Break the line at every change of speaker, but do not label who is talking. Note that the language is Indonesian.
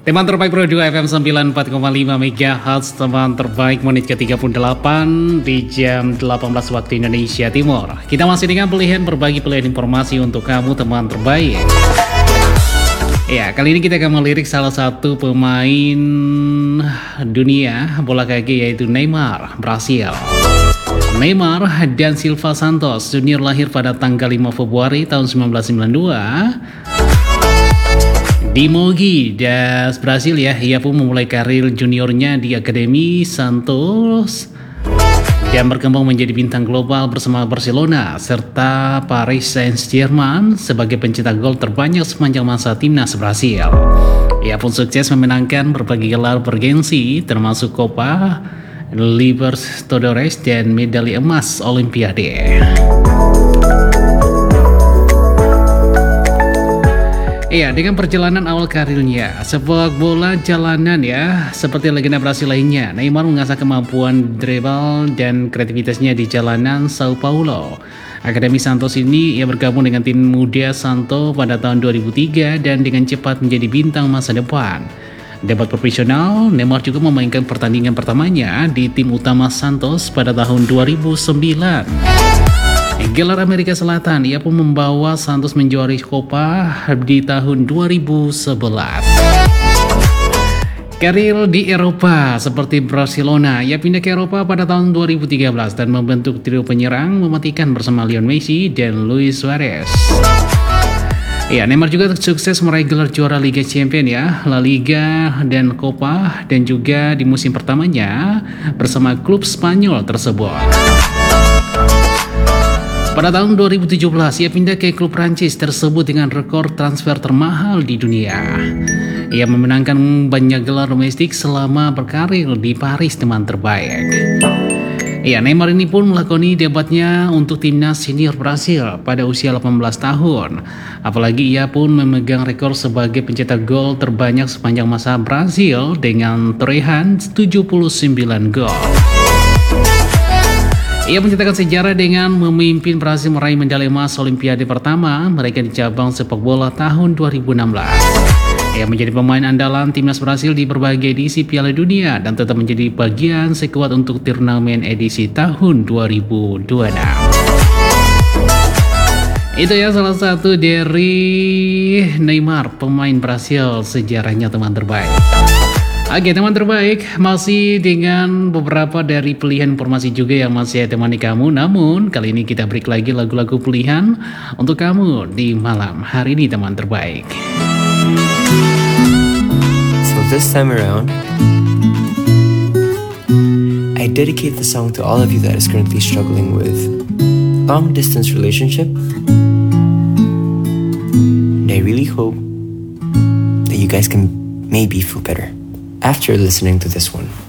Teman terbaik Pro 2 FM 94,5 MHz, teman terbaik menit ke-38 di jam 18 waktu Indonesia Timur. Kita masih dengan berbagi pilihan informasi untuk kamu teman terbaik. Ya, kali ini kita akan melirik salah satu pemain dunia bola kaki yaitu Neymar, Brasil. Neymar dan Silva Santos Junior lahir pada tanggal 5 Februari tahun 1992 di Mogi das Brasil ya. Ia pun memulai karir juniornya di Akademi Santos dan berkembang menjadi bintang global bersama Barcelona serta Paris Saint-Germain sebagai pencetak gol terbanyak sepanjang masa timnas Brasil. Ia pun sukses memenangkan berbagai gelar bergensi termasuk Copa Libertadores dan medali emas Olimpiade. Iya, dengan perjalanan awal karirnya sepak bola jalanan ya, seperti legenda Brasil lainnya, Neymar mengasah kemampuan dribble dan kreativitasnya di jalanan Sao Paulo. Akademi Santos ini ia bergabung dengan tim muda Santo pada tahun 2003 dan dengan cepat menjadi bintang masa depan. Debat profesional, Neymar juga memainkan pertandingan pertamanya di tim utama Santos pada tahun 2009. Gelar Amerika Selatan, ia pun membawa Santos menjuari Copa di tahun 2011. Karir di Eropa seperti Barcelona, ia pindah ke Eropa pada tahun 2013 dan membentuk trio penyerang mematikan bersama Lionel Messi dan Luis Suarez. Ya, Neymar juga sukses meraih gelar juara Liga Champions ya, La Liga dan Copa, dan juga di musim pertamanya bersama klub Spanyol tersebut. Pada tahun 2017, ia pindah ke klub Prancis tersebut dengan rekor transfer termahal di dunia. Ia memenangkan banyak gelar domestik selama berkarir di Paris teman terbaik. Ya, Neymar ini pun melakoni debatnya untuk timnas senior Brasil pada usia 18 tahun. Apalagi ia pun memegang rekor sebagai pencetak gol terbanyak sepanjang masa Brasil dengan torehan 79 gol. Ia mencetakkan sejarah dengan memimpin Brasil meraih medali emas Olimpiade pertama mereka di cabang sepak bola tahun 2016. Ia menjadi pemain andalan timnas Brasil di berbagai edisi Piala Dunia dan tetap menjadi bagian sekuat untuk turnamen edisi tahun 2026. Itu ya salah satu dari Neymar, pemain Brasil, sejarahnya teman terbaik. Oke teman terbaik, masih dengan beberapa dari pilihan informasi juga yang masih temani kamu. Namun kali ini kita break lagi lagu-lagu pilihan untuk kamu di malam hari ini teman terbaik.
So this time around, I dedicate the song to all of you that is currently struggling with long distance relationship. And I really hope that you guys can maybe feel better after listening to this one.